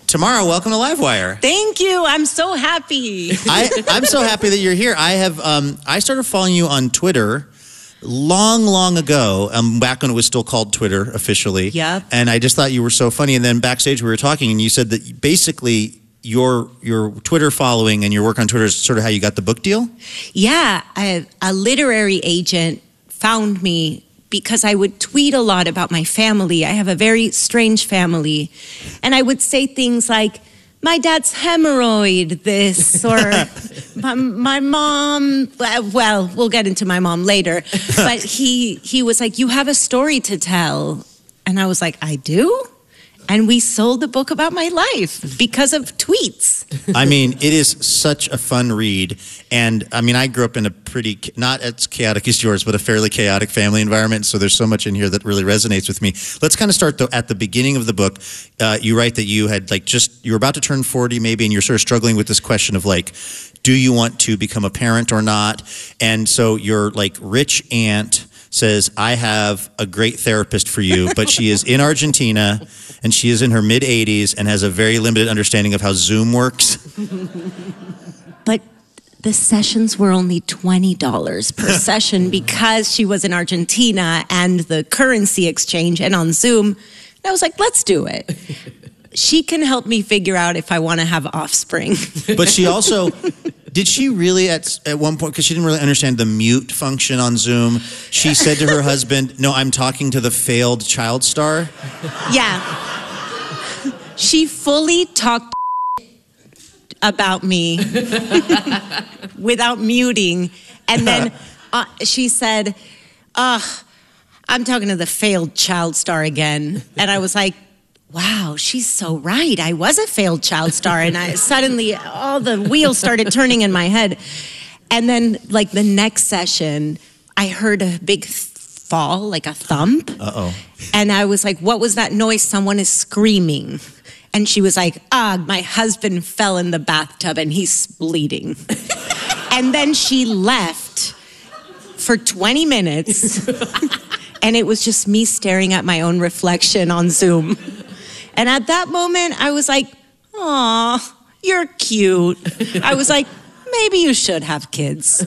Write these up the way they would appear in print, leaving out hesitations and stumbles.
Tamara, welcome to Livewire. Thank you. I'm so happy. I'm so happy that you're here. I started following you on Twitter long ago, back when it was still called Twitter officially. Yep. And I just thought you were so funny. And then backstage we were talking, and you said that basically your Twitter following and your work on Twitter is sort of how you got the book deal? Yeah. A literary agent found me because I would tweet a lot about my family. I have a very strange family. And I would say things like, my dad's hemorrhoid this, or my mom, well, we'll get into my mom later. But he was like, you have a story to tell. And I was like, I do? And we sold the book about my life because of tweets. I mean, it is such a fun read. And I mean, I grew up in a pretty, not as chaotic as yours, but a fairly chaotic family environment. So there's so much in here that really resonates with me. Let's kind of start though at the beginning of the book. You write that you had you were about to turn 40 maybe, and you're sort of struggling with this question of do you want to become a parent or not? And so your rich aunt says, I have a great therapist for you, but she is in Argentina and she is in her mid-80s and has a very limited understanding of how Zoom works. But the sessions were only $20 per session because she was in Argentina and the currency exchange and on Zoom. And I was like, let's do it. She can help me figure out if I want to have offspring. But she also... Did she really at one point, because she didn't really understand the mute function on Zoom, she said to her husband, no, I'm talking to the failed child star? Yeah. She fully talked about me without muting. And then she said, I'm talking to the failed child star again. And I was like, wow, she's so right. I was a failed child star, and suddenly all the wheels started turning in my head. And then, the next session, I heard a big fall, like a thump. Uh-oh. And I was like, what was that noise? Someone is screaming. And she was like, my husband fell in the bathtub and he's bleeding. And then she left for 20 minutes, and it was just me staring at my own reflection on Zoom. And at that moment, I was like, aw, you're cute. I was like, maybe you should have kids.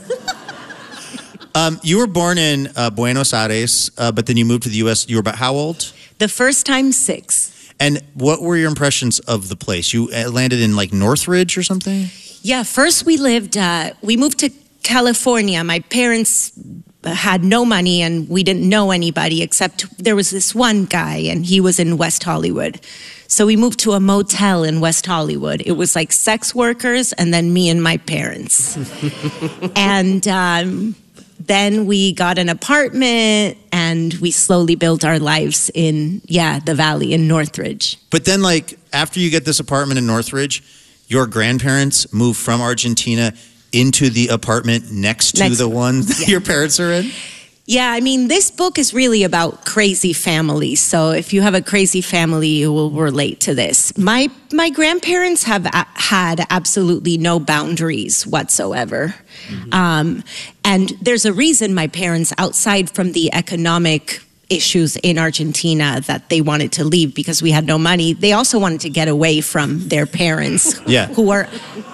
You were born in Buenos Aires, but then you moved to the U.S. You were about how old? The first time, 6. And what were your impressions of the place? You landed in Northridge or something? Yeah, first we moved to California. My parents had no money and we didn't know anybody except there was this one guy and he was in West Hollywood. So we moved to a motel in West Hollywood. It was sex workers and then me and my parents. And then we got an apartment and we slowly built our lives in, the valley in Northridge. But then after you get this apartment in Northridge, your grandparents moved from Argentina into the apartment next to the one that your parents are in? Yeah, I mean, this book is really about crazy families. So if you have a crazy family, you will relate to this. My grandparents have had absolutely no boundaries whatsoever. Mm-hmm. And there's a reason my parents, outside from the economic issues in Argentina, that they wanted to leave because we had no money. They also wanted to get away from their parents, who were,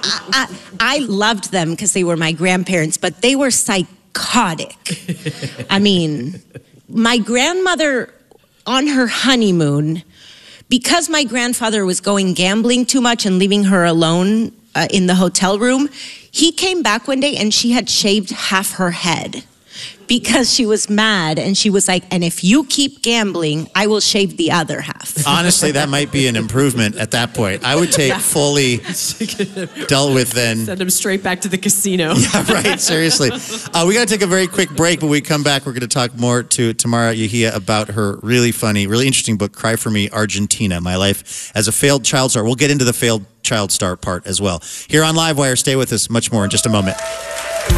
I loved them because they were my grandparents, but they were psychotic. I mean, my grandmother on her honeymoon, because my grandfather was going gambling too much and leaving her alone in the hotel room, he came back one day and she had shaved half her head. Because she was mad, and she was like, and if you keep gambling, I will shave the other half. Honestly, that might be an improvement at that point. I would take fully dealt with then. Send him straight back to the casino. Yeah, right, seriously. We got to take a very quick break, but when we come back, we're going to talk more to Tamara Yahia about her really funny, really interesting book, Cry For Me, Argentina, My Life as a Failed Child Star. We'll get into the failed child star part as well. Here on Livewire, stay with us, much more in just a moment.